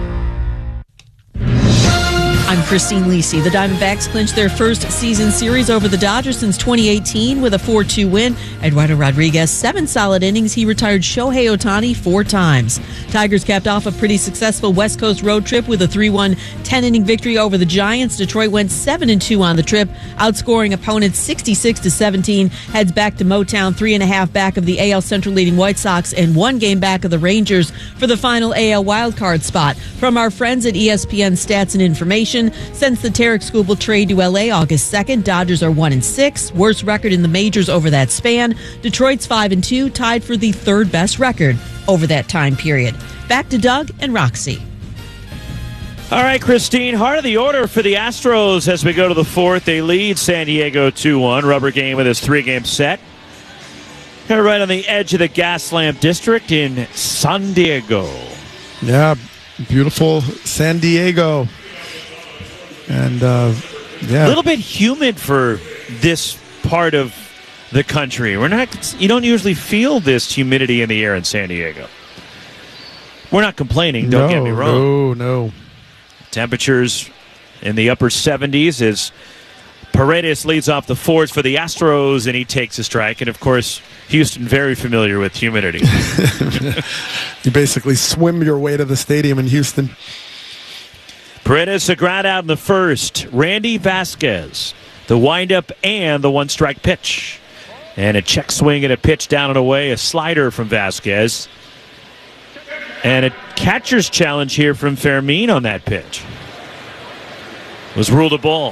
I'm Christine Lisi. The Diamondbacks clinched their first season series over the Dodgers since twenty eighteen with a four two win. Eduardo Rodriguez, seven solid innings. He retired Shohei Ohtani four times. Tigers capped off a pretty successful West Coast road trip with a three one ten-inning victory over the Giants. Detroit went seven and two on the trip, outscoring opponents sixty-six to seventeen. Heads back to Motown, three and a half back of the A L Central leading White Sox and one game back of the Rangers for the final A L wildcard spot. From our friends at E S P N Stats and Information, since the Tarek Skubal trade to L A August second, Dodgers are one and six, worst record in the majors over that span. Detroit's five and two, tied for the third best record over that time period. Back to Doug and Roxy. All right, Christine, heart of the order for the Astros as we go to the fourth. They lead San Diego two one. Rubber game with this three-game set. Here right on the edge of the Gaslamp District in San Diego. Yeah, beautiful San Diego. And, uh, yeah. A little bit humid for this part of the country. We're not, you don't usually feel this humidity in the air in San Diego. We're not complaining, don't no, get me wrong. No, no. Temperatures in the upper seventies as Paredes leads off the fourth for the Astros, and he takes a strike. And, of course, Houston very familiar with humidity. You basically swim your way to the stadium in Houston. Paredes, a ground out in the first. Randy Vasquez, the windup and the one-strike pitch. And a check swing and a pitch down and away, a slider from Vasquez. And a catcher's challenge here from Fermin on that pitch. Was ruled a ball.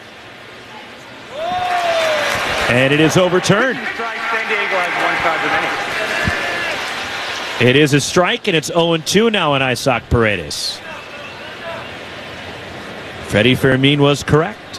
And it is overturned. It is a strike, and it's oh and two now on Isaac Paredes. Freddie Fermin was correct.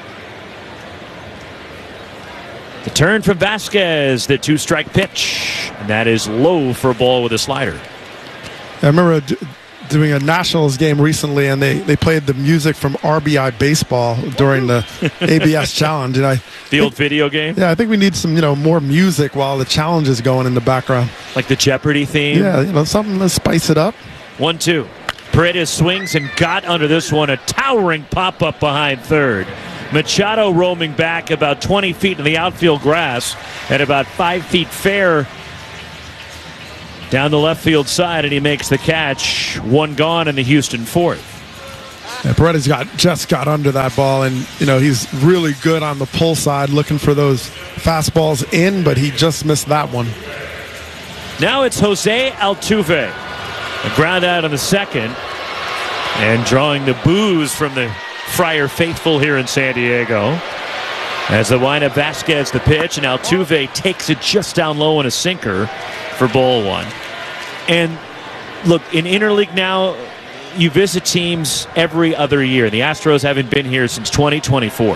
The turn from Vasquez, the two-strike pitch. And that is low for a ball with a slider. I remember d- doing a Nationals game recently, and they, they played the music from R B I Baseball during the A B S Challenge. And I the old video game? Yeah, I think we need some, you know, more music while the challenge is going in the background. Like the Jeopardy theme? Yeah, you know, something to spice it up. one two. Paredes swings and got under this one. A towering pop-up behind third. Machado roaming back about twenty feet in the outfield grass and about five feet fair down the left field side, and he makes the catch. One gone in the Houston fourth. Yeah, Beretti's got just got under that ball, and you know he's really good on the pull side, looking for those fastballs in, but he just missed that one. Now it's Jose Altuve. A ground out on the second, and drawing the boos from the Friar faithful here in San Diego. As the windup, Vasquez the pitch, and Altuve takes it just down low in a sinker for ball one. And look, in interleague now, you visit teams every other year. The Astros haven't been here since twenty twenty-four.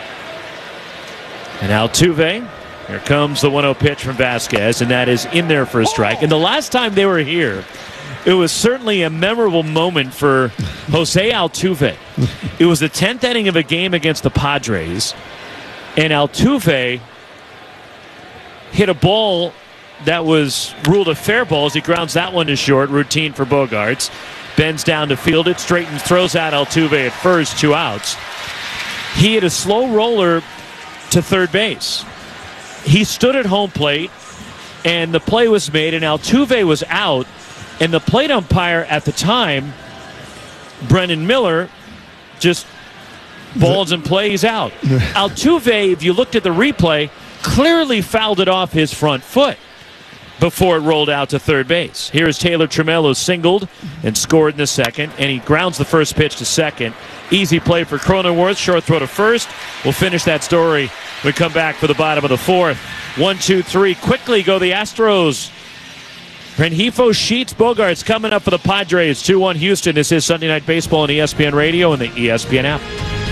And Altuve, here comes the one oh pitch from Vasquez, and that is in there for a strike. And the last time they were here, it was certainly a memorable moment for Jose Altuve. It was the tenth inning of a game against the Padres, and Altuve hit a ball that was ruled a fair ball as he grounds that one to short, routine for Bogaerts. Bends down to field it, straightens, throws out Altuve at first, two outs. He hit a slow roller to third base. He stood at home plate, and the play was made, and Altuve was out, and the plate umpire at the time, Brendan Miller, just balls in play, he's out. Altuve, if you looked at the replay, clearly fouled it off his front foot before it rolled out to third base. Here is Taylor Trammell, singled and scored in the second, and he grounds the first pitch to second. Easy play for Cronenworth, short throw to first. We'll finish that story when we come back for the bottom of the fourth. One, two, three. Quickly go the Astros. Rengifo, Sheets, Bogaerts coming up for the Padres. two one Houston. This is Sunday Night Baseball on E S P N Radio and the E S P N app.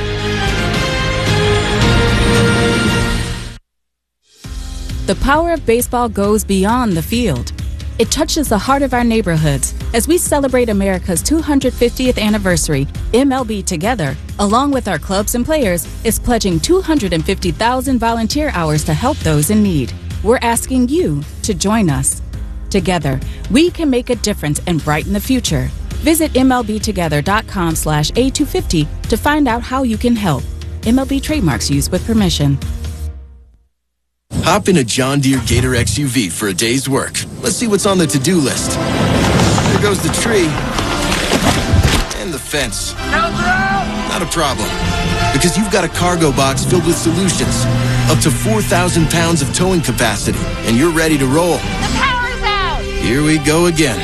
The power of baseball goes beyond the field. It touches the heart of our neighborhoods. As we celebrate America's two hundred fiftieth anniversary, M L B Together, along with our clubs and players, is pledging two hundred fifty thousand volunteer hours to help those in need. We're asking you to join us. Together, we can make a difference and brighten the future. Visit M L B together dot com slash A two fifty to find out how you can help. M L B trademarks used with permission. Hop in a John Deere Gator X U V for a day's work. Let's see what's on the to-do list. There goes the tree. And the fence. Not a problem. Because you've got a cargo box filled with solutions. Up to four thousand pounds of towing capacity. And you're ready to roll. The power's out! Here we go again.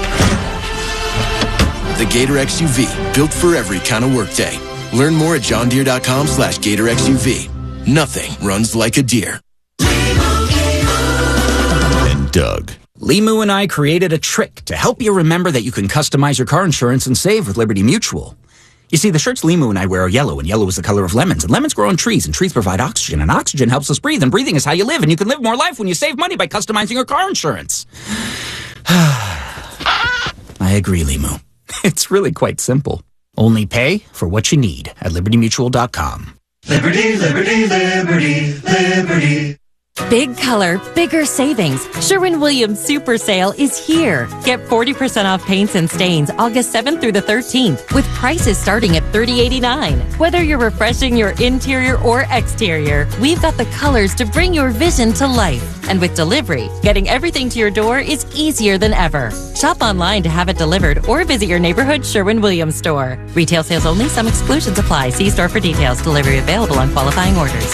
The Gator X U V. Built for every kind of workday. Learn more at john deere dot com slash gator x u v. Nothing runs like a deer. Doug. Limu and I created a trick to help you remember that you can customize your car insurance and save with Liberty Mutual. You see, the shirts Limu and I wear are yellow, and yellow is the color of lemons, and lemons grow on trees, and trees provide oxygen, and oxygen helps us breathe, and breathing is how you live, and you can live more life when you save money by customizing your car insurance. I agree, Limu. It's really quite simple. Only pay for what you need at liberty mutual dot com. Liberty, liberty, liberty, liberty. Big color, bigger savings. Sherwin-Williams Super Sale is here. Get forty percent off paints and stains August seventh through the thirteenth with prices starting at thirty eighty-nine. Whether you're refreshing your interior or exterior, we've got the colors to bring your vision to life. And with delivery, getting everything to your door is easier than ever. Shop online to have it delivered or visit your neighborhood Sherwin-Williams store. Retail sales only. Some exclusions apply. See store for details. Delivery available on qualifying orders.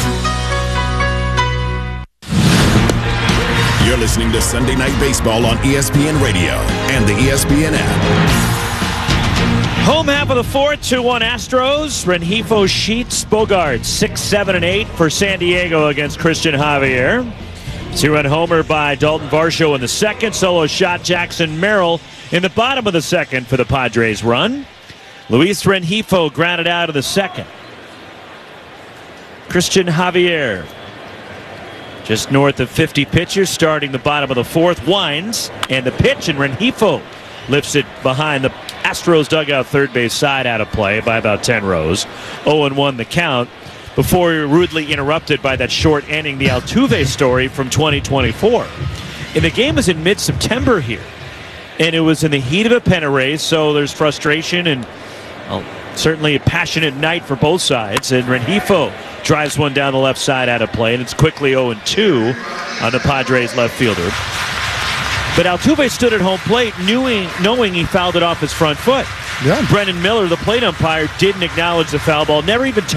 You're listening to Sunday Night Baseball on E S P N Radio and the E S P N app. Home half of the fourth, two one Astros. Rengifo, Sheets, Bogaerts, six, seven, and eight for San Diego against Christian Javier. Two-run homer by Dalton Varsho in the second. Solo shot Jackson Merrill in the bottom of the second for the Padres run. Luis Rengifo grounded out of the second. Christian Javier, just north of fifty pitches, starting the bottom of the fourth, winds, and the pitch, and Rengifo lifts it behind the Astros dugout third base side out of play by about ten rows. oh and one the count before we were rudely interrupted by that short inning, the Altuve story from twenty twenty-four. And the game was in mid-September here, and it was in the heat of a pennant race, so there's frustration and well, Certainly a passionate night for both sides. And Rengifo drives one down the left side out of play, and it's quickly oh and two on the Padres left fielder. But Altuve stood at home plate knowing, knowing he fouled it off his front foot. Yeah. Brennan Miller, the plate umpire, didn't acknowledge the foul ball, never even